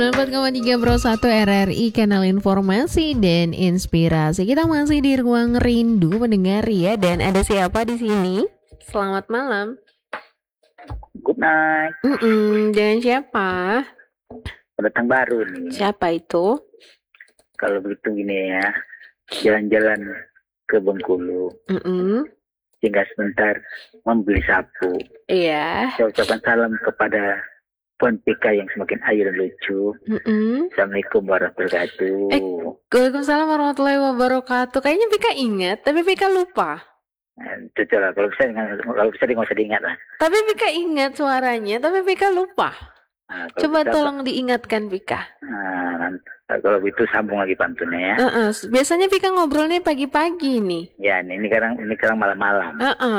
4,3 Pro 1 RRI, kanal informasi dan inspirasi. Kita masih di ruang rindu mendengar ya, dan ada siapa di sini? Selamat malam. Good night. Dan siapa? Pendatang baru nih. Siapa itu? Kalau begitu gini ya, jalan-jalan ke Bengkulu. Hingga sebentar membeli sapu. Iya. Saya ucapkan salam kepada Puan PK yang semakin ayu dan lucu. Assalamualaikum warahmatullahi wabarakatuh. Waalaikumsalam warahmatullahi wabarakatuh. Kayaknya Pika ingat, tapi Pika lupa. Itu lah, kalau bisa nggak usah diingat lah. Tapi Pika ingat suaranya, tapi Pika lupa. Coba tolong diingatkan Pika. Kalau begitu sambung lagi pantunnya ya. Biasanya Pika ngobrolnya pagi-pagi nih. Ya, ini sekarang malam-malam.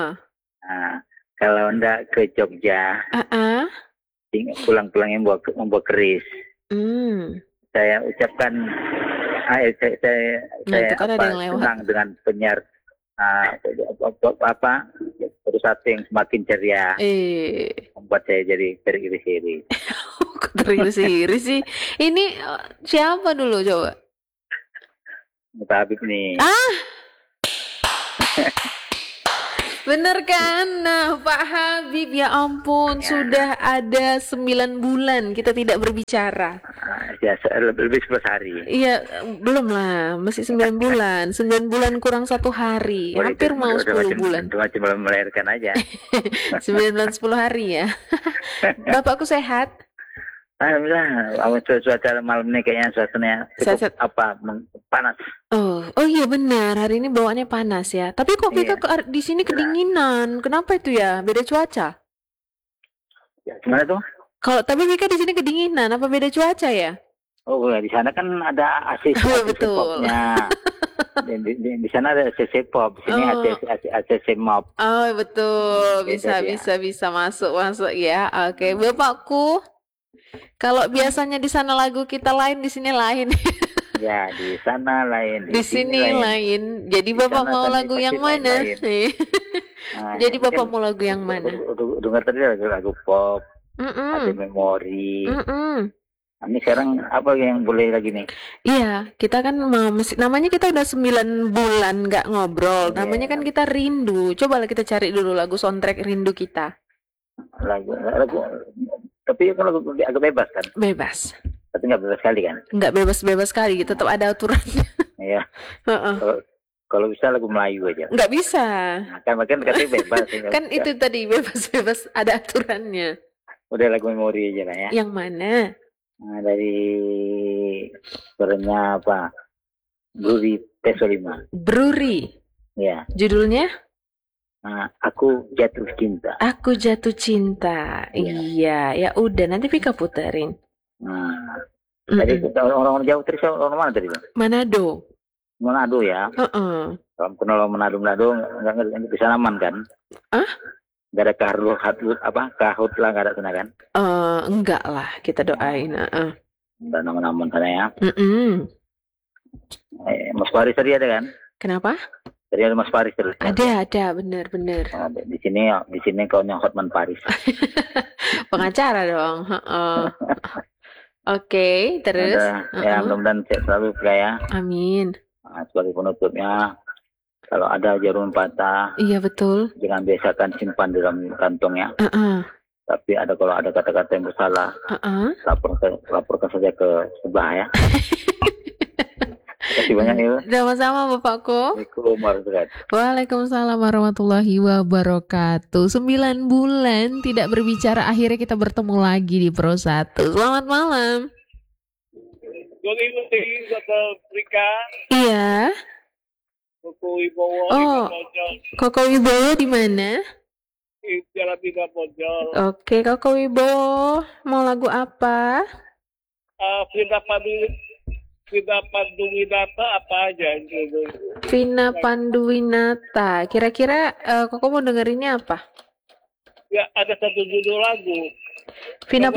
Kalau enggak ke Jogja, pulang-pulangnya membawa keris. Saya ucapkan, saya senang dengan penyiar terus satu yang semakin ceria, membuat saya jadi teriri-iri. Teriri-iri sih. Ini siapa dulu coba? Pak Habib nih. Bener kan? Nah, Pak Habib, ya ampun, sudah ada 9 bulan kita tidak berbicara. Ya, lebih 11 hari. Iya, belum lah, masih 9 bulan. 9 bulan kurang 1 hari. Hampir mau 10 bulan. Itu cuma melahirkan aja. 9 bulan 10 hari ya. Bapakku sehat? Alhamdulillah, cuaca malam ini kayaknya suasananya cukup panas. Oh iya benar, hari ini bawaannya panas ya. Tapi kok Pika di sini kedinginan? Kenapa itu ya? Beda cuaca? Ya, gimana tuh? Tapi Pika di sini kedinginan, apa beda cuaca ya? Oh, di sana kan ada AC popnya. Di sana ada AC pop, di sini AC mop. Oh betul, bisa masuk ya. Oke, Bapakku. Kalau biasanya di sana lagu kita lain, di sini lain. Ya, di sana lain. Di sini lain. Jadi Bapak mau lagu yang mana? Jadi Bapak mau lagu yang mana? Dengar tadi lagu pop, ada memori. Ini sekarang apa yang boleh lagi nih? Iya, kita kan namanya kita udah 9 bulan nggak ngobrol. Namanya kan kita rindu. Cobalah kita cari dulu lagu soundtrack rindu kita. Lagu. Tapi kan agak bebas kan? Bebas. Tapi nggak bebas sekali kan? Nggak bebas sekali, tetap ada aturannya. Iya. Kalau bisa lagu Melayu aja. Nggak bisa. Kan katanya bebas. Kan itu tadi bebas ada aturannya. Udah lagu memori aja lah ya. Yang mana? Dari suaranya apa? Bruri T5. Bruri. Ya. Judulnya? Aku jatuh cinta. Aku jatuh cinta. Iya, ya udah nanti Pika puterin. Tadi orang Jawa terus orang mana tadi? Manado ya. Kalau kenal Manado nggak bisa aman kan? Gak ada kahut lah, gak ada sana kan? Enggak lah, kita doain. Gak aman sana ya. Mas Faris tadi ada kan? Kenapa? Tadi ada Mas Faris terus. Ada, benar. Di sini kau Hotman Paris. Pengacara dong. Oke, terus. Ya, mudah-mudahan sehat selalu ya. Amin. Sebagai penutupnya, kalau ada jarum patah, iya betul. Jangan biasakan simpan di dalam kantongnya. Tapi kalau ada kata-kata yang bersalah, laporkan saja ke sebelah ya. Terima kasih banyak ya. Sama-sama Bapakku. Waalaikumsalam warahmatullahi wabarakatuh. 9 bulan tidak berbicara, akhirnya kita bertemu lagi di Pro 1. Selamat malam. Iya. Koko Wibowo. Koko Wibowo di mana? Di Jalan 3 Pojol. Oke, Koko Wibowo mau lagu apa? Vina Panduwinata apa aja gitu. Vina Panduwinata. Kira-kira Koko mau dengerinnya apa? Ya, ada satu judul lagu. Vina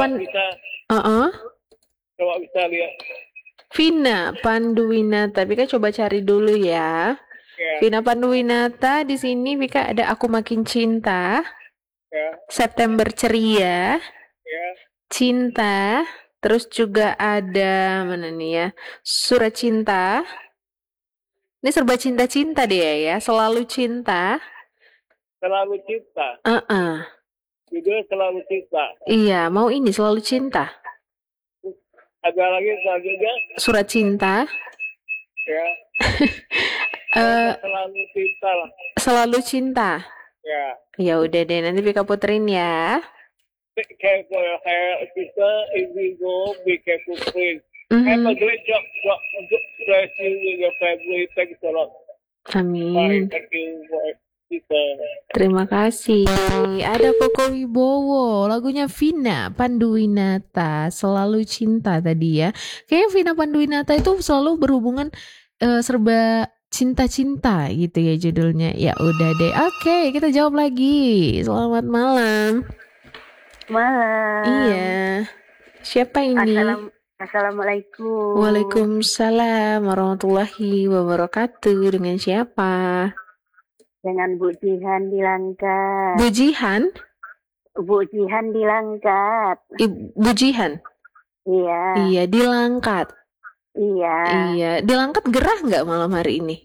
Coba bisa lihat. Vina Panduwinata. Bika coba cari dulu ya. Vina Panduwinata, di sini Bika ada Aku Makin Cinta. September Ceria. Cinta. Terus juga ada mana nih ya? Surat cinta. Ini serba cinta-cinta dia ya. Selalu cinta. Selalu cinta. Judul selalu cinta. Iya, mau ini selalu cinta. Ada lagi selanjutnya. Surat cinta. Ya. Selalu cinta lah. Selalu cinta. Ya. Ya udah deh, nanti Vika puterin ya. Be careful your hair, sister. Indigo, be careful, please. Have a great job. Bless you with your family. Thanks a lot. Amin. Bye. Thank you for terima kasih. Ada Koko Wibowo, lagunya Vina Panduwinata, Selalu Cinta tadi ya. Kayaknya Vina Panduwinata itu selalu berhubungan serba cinta-cinta gitu ya judulnya. Ya udah deh. Oke, kita jawab lagi. Selamat malam. Malam. Iya. Siapa ini? Assalamualaikum. Waalaikumsalam warahmatullahi wabarakatuh. Dengan siapa? Dengan Bu Jihan di Langkat. Bu Jihan? Bu Jihan di Langkat. Bu Jihan? Iya. Iya, di Langkat. Iya. Iya, di Langkat gerah nggak malam hari ini?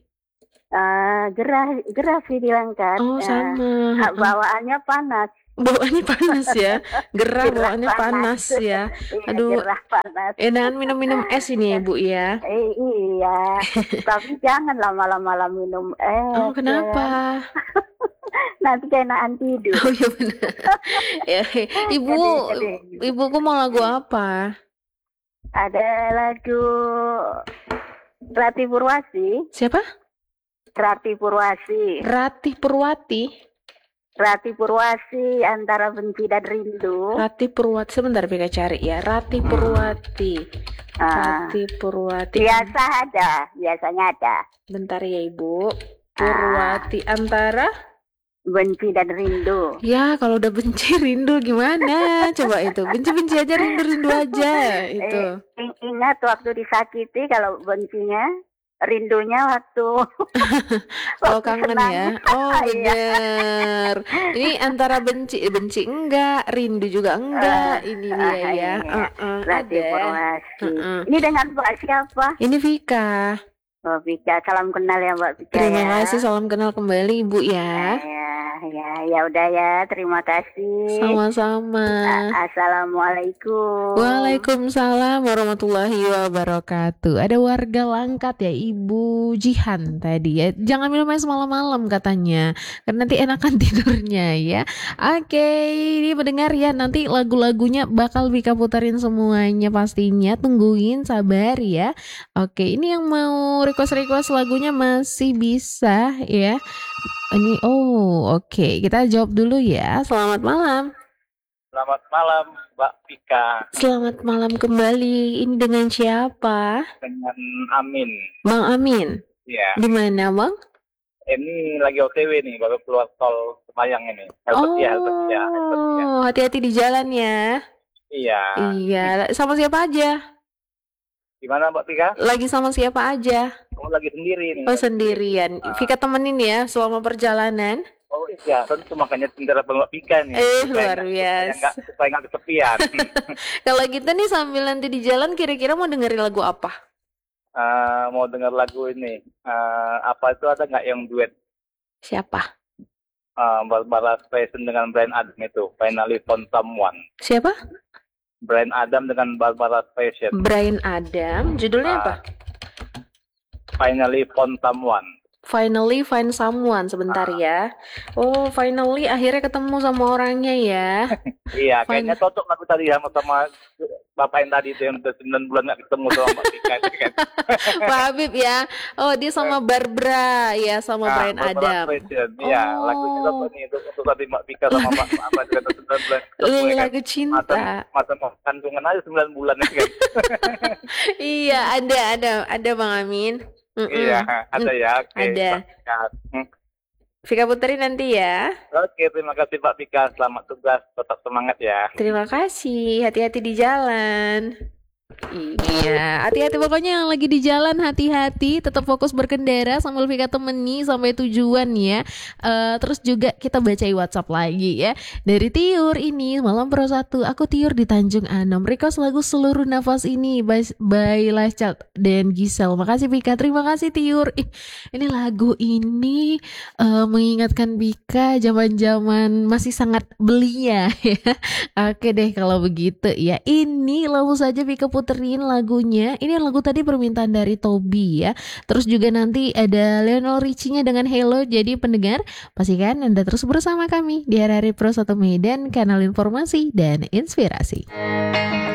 Gerah sih di Langkat. Oh, sama. Bawaannya panas. Bawaannya panas ya, gerah bawaannya panas ya. Aduh, gerah panas. Enakan minum-minum es ini ya Bu ya. Iya, tapi jangan lama-lama minum es. Oh kenapa? Nanti keenaan tidur. Oh iya benar. Ya, ibuku mau lagu apa? Ada lagu Rati Purwati. Siapa? Rati Purwati. Rati Purwati. Rati Purwati, Antara Benci dan Rindu. Rati Purwati, sebentar Bika cari ya. Rati Purwati. Rati Purwati. Biasanya ada. Bentar ya Ibu. Purwati, Antara Benci dan Rindu. Ya kalau udah benci rindu gimana? Coba itu, benci-benci aja, rindu-rindu aja itu. Ingat waktu disakiti, kalau bencinya, rindunya waktu kangen senang. Ya. Oh bener. Ini antara benci enggak, rindu juga enggak. Ini dia ya. Ada. Ini dengan Mbak siapa? Ini Vika. Oh Vika, salam kenal ya Mbak Vika. Terima kasih, salam kenal kembali Ibu ya. Ya udah ya, terima kasih. Sama-sama. Assalamualaikum. Waalaikumsalam warahmatullahi wabarakatuh. Ada warga Langkat ya, Ibu Jihan tadi ya. Jangan minum es malam-malam katanya, karena nanti enakan tidurnya ya. Oke, ini mendengar ya, nanti lagu-lagunya bakal Vika puterin semuanya pastinya. Tungguin, sabar ya. Oke, ini yang mau request lagunya masih bisa ya. Ini oke. Kita jawab dulu ya. Selamat malam. Selamat malam Mbak Vika. Selamat malam kembali. Ini dengan siapa? Dengan Amin. Bang Amin. Iya. Di mana Bang? Ini lagi OTW nih, baru keluar tol Semayang ini. Helpet ya. Hati-hati di jalan ya. Iya. Iya. Sama siapa aja? Gimana Mbak Vika? Lagi sama siapa aja? Lagi sendiri nih. Oh sendirian. Vika temenin ya selama perjalanan. Oh iya, tentu makanya tinggal Mbak Vika nih. Luar biasa. Supaya nggak kesepian. Kalau gitu nih sambil nanti di jalan kira-kira mau dengerin lagu apa? Mau denger lagu ini. Apa itu, ada nggak yang duet? Siapa? Barbara Streisand dengan Bryan Adam itu. Finally Found Someone. Siapa? Bryan Adam dengan Barbara Streisand. Bryan Adam, judulnya apa? Finally Found Someone. Finally Find Someone, sebentar ya. Oh, finally akhirnya ketemu sama orangnya ya. Iya, kayaknya cocok lagu tadi sama Bapak yang tadi itu yang udah 9 bulan nggak ketemu sama Mbak Vika kan. Pak Habib ya. Oh, dia sama Barbara ya, sama Bryan Adam. Iya, lagunya cocok nih untuk tadi Mbak Vika sama Mbak juga 9 bulan. Lagu cinta. Masa kandungan aja 9 bulan kan. Iya, ada Bang Amin. Iya, ada ya. Okay. Ada. Vika puterin nanti ya. Oke, terima kasih Pak Vika. Selamat tugas, tetap semangat ya. Terima kasih, hati-hati di jalan. Iya, hati-hati pokoknya yang lagi di jalan, hati-hati, tetap fokus berkendara sambil Vika temani sampai tujuan ya. Terus juga kita bacain WhatsApp lagi ya. Dari Tiur ini, malam Pro 1, aku Tiur di Tanjung Anom. Request lagu Seluruh Nafas ini by Last Child dan Gisel. Makasih Vika, terima kasih Tiur. Ini lagu ini mengingatkan Vika zaman-zaman masih sangat belia ya. Oke deh kalau begitu ya. Ini langsung saja Vika puterin lagunya. Ini lagu tadi permintaan dari Toby ya. Terus juga nanti ada Lionel Richie-nya dengan Hello. Jadi pendengar, pastikan Anda terus bersama kami di Hari Pro 1 Medan, kanal informasi dan inspirasi.